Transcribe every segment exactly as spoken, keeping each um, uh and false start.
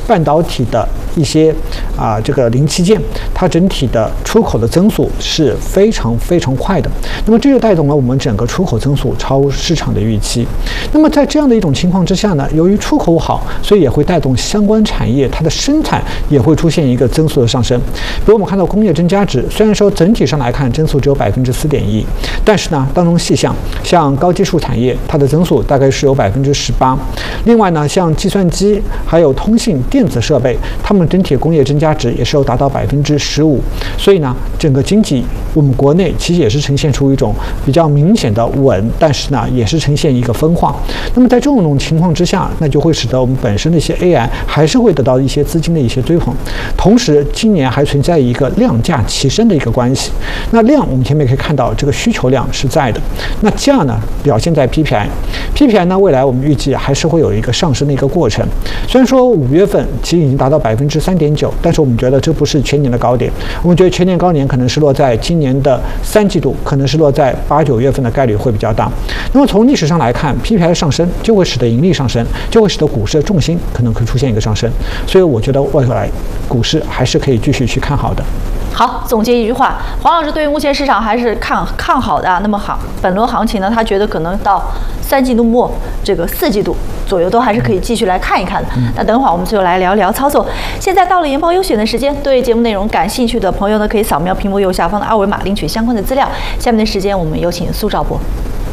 半导体的一些啊这个零器件，它整体的出口的增速是非常非常快的。那么这就带动了我们整个出口增速超市场的预期。那么在这样的一种情况之下呢，由于出口好，所以也会带动相关产业它的生产也会出现一个增速的上升。比如我们看到工业增加值，虽然说整体上来看增速只有百分之四点一，但是呢当中细项，像高技术产业它的增速大概是有百分之十八。另外呢，像计算机还有通信电子设备，它们整体工业增加值也是有达到百分之十五。所以呢，整个经济我们国内其实也是呈现出一种比较明显的稳，但是呢也是呈现一个分化。那么在这种情况之下，那就会使得我们本身的一些 A I 还是会得到一些资金的一些追捧。同时今年还存在一个量价齐升的一个关系。那量我们前面可以看到这个需求量是在的，那价呢表现在 P P I。P P I 呢未来我们预计还是会有一个上升的一个过程。虽然说五月份其实已经达到百分之三点九，但是我们觉得这不是全年的高点，我们觉得全年高点可能是落在今年的三季度，可能是落在八九月份的概率会比较大。那么从历史上来看 ，P P I 的上升就会使得盈利上升，就会使得股市的重心可能会出现一个上升。所以我觉得未来股市还是可以继续去看好的。 好，总结一句话，黄老师对于目前市场还是看看好的。那么好，本轮行情呢，他觉得可能到三季度末这个四季度左右都还是可以继续来看一看的。嗯、那等会儿我们就来聊聊操作。现在到了研报优选的时间，对节目内容感兴趣的朋友呢，可以扫描屏幕右下方的二维码领取相关的资料。下面的时间，我们有请苏兆波。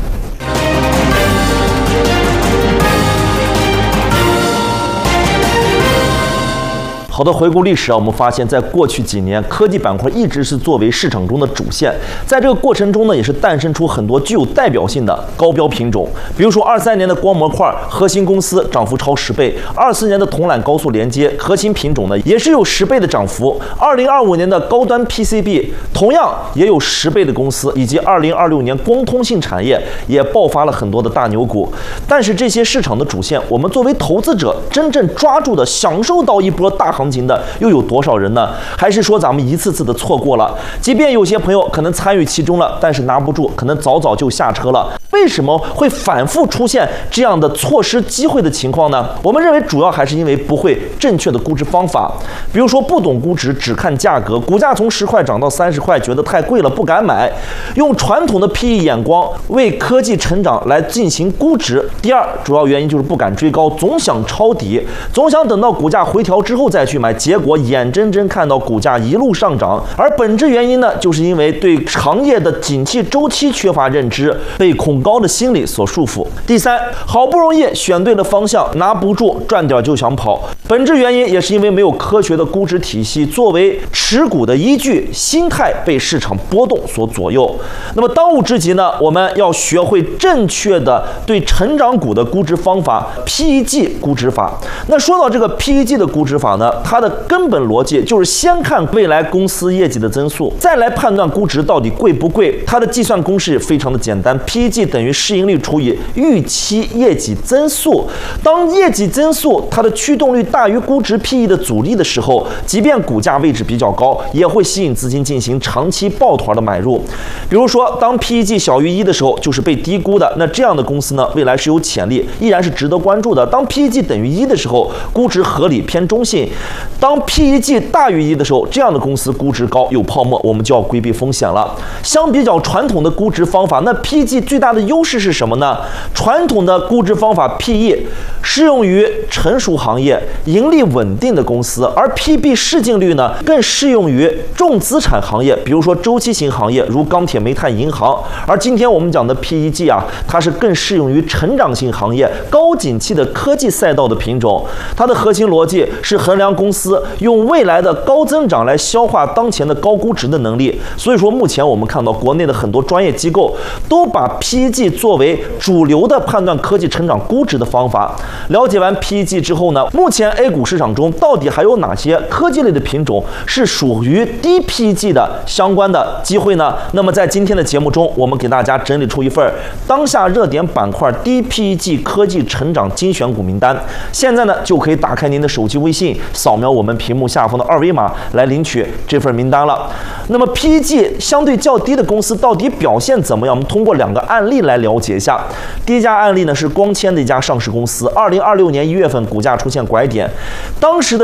好的，回顾历史啊，我们发现，在过去几年，科技板块一直是作为市场中的主线。在这个过程中呢，也是诞生出很多具有代表性的高标品种。比如说，二三年的光模块核心公司涨幅超十倍；二四年的铜缆高速连接核心品种呢，也是有十倍的涨幅。二零二五年的高端 P C B 同样也有十倍的公司，以及二零二六年光通信产业也爆发了很多的大牛股。但是这些市场的主线，我们作为投资者真正抓住的、享受到一波大行情的又有多少人呢？还是说咱们一次次的错过了？即便有些朋友可能参与其中了，但是拿不住，可能早早就下车了。为什么会反复出现这样的错失机会的情况呢？我们认为主要还是因为不会正确的估值方法。比如说不懂估值，只看价格，股价从十块涨到三十块，觉得太贵了，不敢买，用传统的 P E 眼光为科技成长来进行估值。第二，主要原因就是不敢追高，总想抄底，总想等到股价回调之后再去买，结果眼睁睁看到股价一路上涨。而本质原因呢，就是因为对行业的景气周期缺乏认知，被恐高的心理所束缚。第三，好不容易选对了方向，拿不住，赚点就想跑。本质原因也是因为没有科学的估值体系作为持股的依据，心态被市场波动所左右。那么当务之急呢，我们要学会正确的对成长股的估值方法 P E G 估值法。那说到这个 P E G 的估值法呢，它的根本逻辑就是先看未来公司业绩的增速，再来判断估值到底贵不贵。它的计算公式非常的简单 ，P E G 等于市盈率除以预期业绩增速。当业绩增速它的驱动率大于估值 P E 的阻力的时候，即便股价位置比较高，也会吸引资金进行长期抱团的买入。比如说，当 P E G 小于一的时候，就是被低估的，那这样的公司呢，未来是有潜力，依然是值得关注的。当 P E G 等于一的时候，估值合理偏中性；当 P E G 大于一的时候，这样的公司估值高有泡沫，我们就要规避风险了。相比较传统的估值方法，那 P E G 最大的优势是什么呢？传统的估值方法 P E 适用于成熟行业、盈利稳定的公司，而 P B 市净率呢，更适用于重资产行业，比如说周期型行业，如钢铁、煤炭、银行。而今天我们讲的 P E G 啊，它是更适用于成长性行业、高景气的科技赛道的品种。它的核心逻辑是衡量公司用未来的高增长来消化当前的高估值的能力。所以说，目前我们看到国内的很多专业机构都把 P E G 作为主流的判断科技成长估值的方法。了解完 P E G 之后呢，目前 A 股市场中到底还有哪些科技类的品种是属于低 P E G 的相关的机会呢？那么在今天的节目中，我们给大家整理出一份当下热点板块低 P E G 科技成长精选股名单。现在呢，就可以打开您的手机微信，扫描我们屏幕下方的二维码来领取这份名单了。那么 P E G 相对较低的公司到底表现怎么样？我们通过两个案例来了解一下。第一家案例呢是光纤的一家上市公司，二零二六年一月份股价出现拐点，当时的